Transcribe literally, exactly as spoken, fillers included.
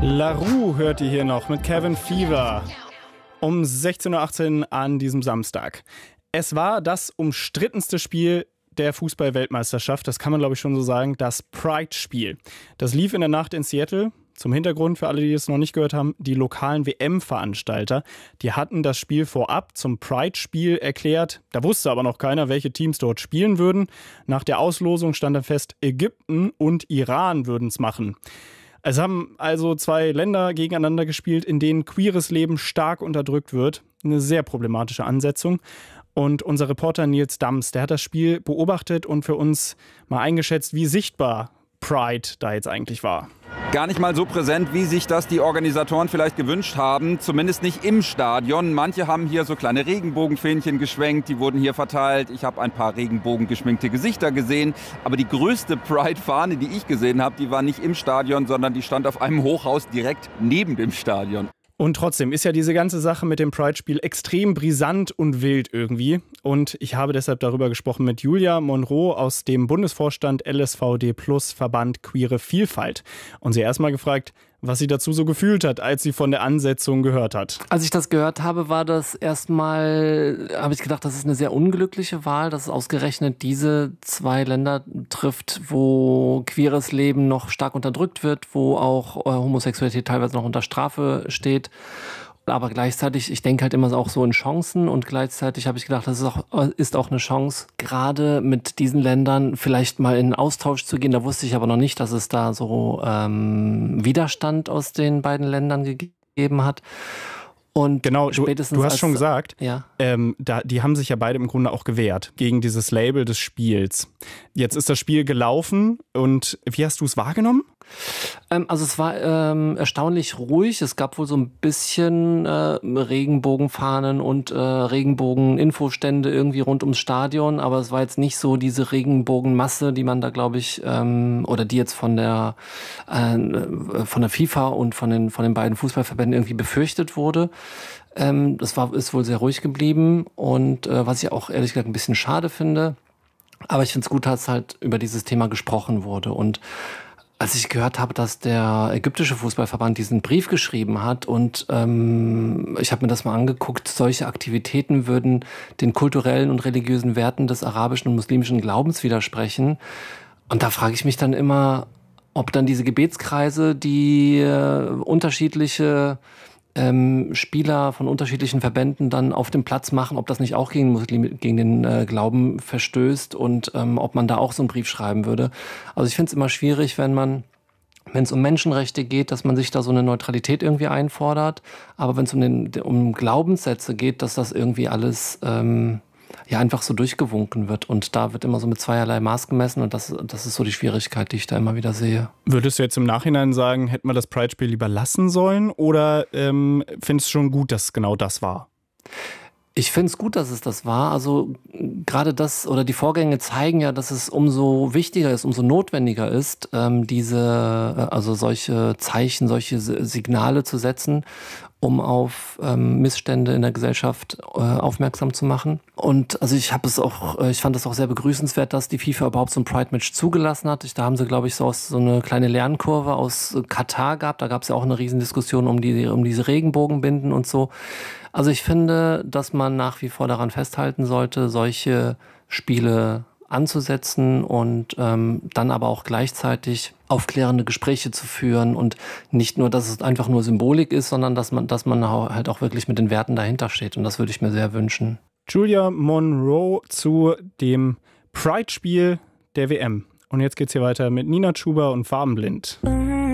La Rue hört ihr hier noch mit Kevin Fever um sechzehn Uhr achtzehn an diesem Samstag. Es war das umstrittenste Spiel der Fußball-Weltmeisterschaft, das kann man glaube ich schon so sagen, das Pride-Spiel. Das lief in der Nacht in Seattle. Zum Hintergrund, für alle, die es noch nicht gehört haben, die lokalen W M-Veranstalter, die hatten das Spiel vorab zum Pride-Spiel erklärt. Da wusste aber noch keiner, welche Teams dort spielen würden. Nach der Auslosung stand dann fest, Ägypten und Iran würden es machen. Es haben also zwei Länder gegeneinander gespielt, in denen queeres Leben stark unterdrückt wird. Eine sehr problematische Ansetzung. Und unser Reporter Nils Dams, der hat das Spiel beobachtet und für uns mal eingeschätzt, wie sichtbar Pride da jetzt eigentlich war. Gar nicht mal so präsent, wie sich das die Organisatoren vielleicht gewünscht haben. Zumindest nicht im Stadion. Manche haben hier so kleine Regenbogenfähnchen geschwenkt, die wurden hier verteilt. Ich habe ein paar regenbogengeschminkte Gesichter gesehen. Aber die größte Pride-Fahne, die ich gesehen habe, die war nicht im Stadion, sondern die stand auf einem Hochhaus direkt neben dem Stadion. Und trotzdem ist ja diese ganze Sache mit dem Pride-Spiel extrem brisant und wild irgendwie. Und ich habe deshalb darüber gesprochen mit Julia Monroe aus dem Bundesvorstand L S V D Plus Verband Queere Vielfalt. Und sie erstmal gefragt, was sie dazu so gefühlt hat, als sie von der Ansetzung gehört hat. Als ich das gehört habe, war das erstmal, habe ich gedacht, das ist eine sehr unglückliche Wahl, dass es ausgerechnet diese zwei Länder trifft, wo queeres Leben noch stark unterdrückt wird, wo auch äh, Homosexualität teilweise noch unter Strafe steht. Aber gleichzeitig, ich denke halt immer auch so in Chancen und gleichzeitig habe ich gedacht, das ist auch, ist auch eine Chance, gerade mit diesen Ländern vielleicht mal in Austausch zu gehen. Da wusste ich aber noch nicht, dass es da so ähm, Widerstand aus den beiden Ländern gegeben hat. Und genau, du, spätestens du hast als, schon gesagt, ja. ähm, da, die haben sich ja beide im Grunde auch gewehrt gegen dieses Label des Spiels. Jetzt ist das Spiel gelaufen und wie hast du es wahrgenommen? Ähm, also es war ähm, erstaunlich ruhig. Es gab wohl so ein bisschen äh, Regenbogenfahnen und äh, Regenbogen-Infostände irgendwie rund ums Stadion, aber es war jetzt nicht so diese Regenbogenmasse, die man da, glaube ich, ähm, oder die jetzt von der äh, von der FIFA und von den von den beiden Fußballverbänden irgendwie befürchtet wurde. Ähm, das war ist wohl sehr ruhig geblieben und äh, was ich auch ehrlich gesagt ein bisschen schade finde. Aber ich finde es gut, dass halt über dieses Thema gesprochen wurde. Und als ich gehört habe, dass der ägyptische Fußballverband diesen Brief geschrieben hat und ähm, ich habe mir das mal angeguckt, solche Aktivitäten würden den kulturellen und religiösen Werten des arabischen und muslimischen Glaubens widersprechen. Und da frage ich mich dann immer, ob dann diese Gebetskreise, die äh, unterschiedliche ähm, Spieler von unterschiedlichen Verbänden dann auf dem Platz machen, ob das nicht auch gegen, Muslim, gegen den äh, Glauben verstößt und ähm, ob man da auch so einen Brief schreiben würde. Also ich finde es immer schwierig, wenn man, wenn es um Menschenrechte geht, dass man sich da so eine Neutralität irgendwie einfordert. Aber wenn es um, den, um Glaubenssätze geht, dass das irgendwie alles ähm, ja einfach so durchgewunken wird. Und da wird immer so mit zweierlei Maß gemessen und das, das ist so die Schwierigkeit, die ich da immer wieder sehe. Würdest du jetzt im Nachhinein sagen, hätten wir das Pride-Spiel lieber lassen sollen oder ähm, findest du schon gut, dass genau das war? Ich finde es gut, dass es das war. Also gerade das oder die Vorgänge zeigen ja, dass es umso wichtiger ist, umso notwendiger ist, ähm, diese, also solche Zeichen, solche Signale zu setzen, um auf ähm, Missstände in der Gesellschaft äh, aufmerksam zu machen. Und also ich habe es auch, äh, ich fand es auch sehr begrüßenswert, dass die FIFA überhaupt so ein Pride-Match zugelassen hat. Ich, da haben sie, glaube ich, so, aus, so eine kleine Lernkurve aus Katar gehabt. Da gab es ja auch eine Riesendiskussion um die, um diese Regenbogenbinden und so. Also ich finde, dass man nach wie vor daran festhalten sollte, solche Spiele anzusetzen und ähm, dann aber auch gleichzeitig aufklärende Gespräche zu führen und nicht nur, dass es einfach nur Symbolik ist, sondern dass man, dass man halt auch wirklich mit den Werten dahinter steht und das würde ich mir sehr wünschen. Julia Monroe zu dem Pride-Spiel der W M. Und jetzt geht's hier weiter mit Nina Chuba und Farbenblind.